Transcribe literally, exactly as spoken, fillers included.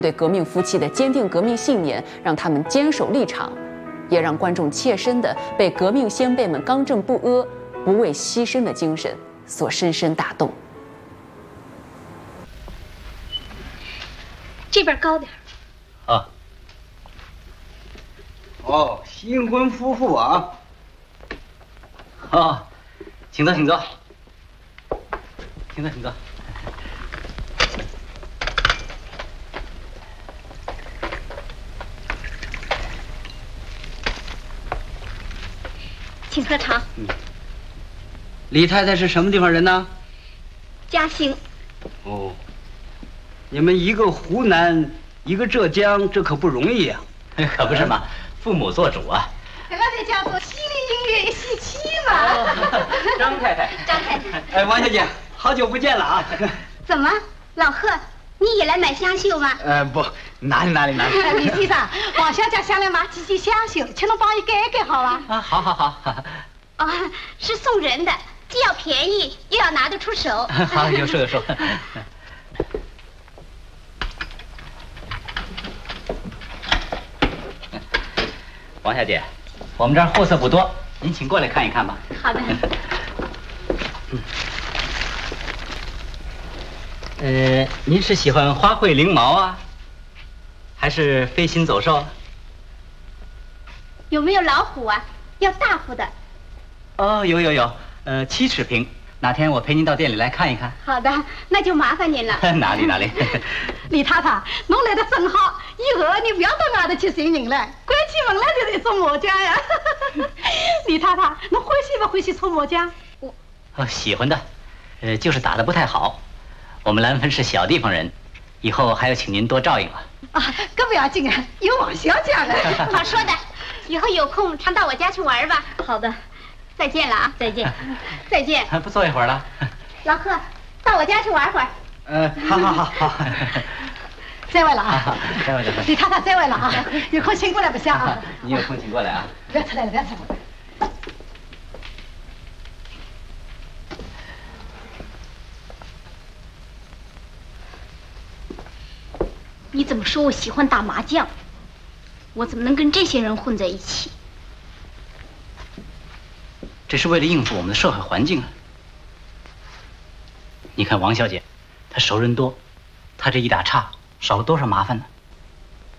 对革命夫妻的坚定革命信念，让他们坚守立场，也让观众切身的被革命先辈们刚正不阿、不畏牺牲的精神所深深打动。 这边高点。 啊。哦，新婚夫妇啊。哦，请坐，请坐。请坐，请坐。 请喝茶。 嗯。李太太是什么地方人呢？ 嘉兴。 哦，你们一个湖南，一个浙江，这可不容易呀、 啊。可不是嘛，父母做主啊。 那这叫做西里音乐西七嘛。 哦、张太太。 张太太。 哎，王小姐，好久不见了啊！ 怎么，老贺，你也来买香绣吗？ 呃，不，哪里哪里哪里。 李先生，王小姐想来买几件香绣，请侬帮伊改改好吧？ 啊，好好好。 哦，是送人的，既要便宜，又要拿得出手。 好，有说有说。王小姐，我们这儿货色不多，您请过来看一看吧。 好的。 呃，您是喜欢花卉翎毛啊，还是飞禽走兽？ 有没有老虎啊？要大幅的。 哦，有有有，呃，七尺平。哪天我陪您到店里来看一看。 好的，那就麻烦您了。 哪里哪里。 李太太，侬来的正好，以后你不要到外头去寻人了，关起门来就是一桌麻将呀。李太太，侬欢喜不欢喜搓麻将？ 我哦，喜欢的，呃，就是打得不太好。我们兰芬是小地方人，以后还要请您多照应了。 啊，可不要紧啊，有王小姐了。 好说的，以后有空常到我家去玩吧。好的，再见了啊！再见，再见。 不坐一会儿了？ 老贺，到我家去玩会儿。 呃，好好好好。 再会了啊！ 再会再会。 李太太再会了啊！有空请过来不下啊！ 你有空请过来啊！ 不要出来了，不要出来了。 你怎么说我喜欢打麻将？我怎么能跟这些人混在一起？ 这是为了应付我们的社会环境啊！你看王小姐，她熟人多，她这一打岔，少了多少麻烦呢？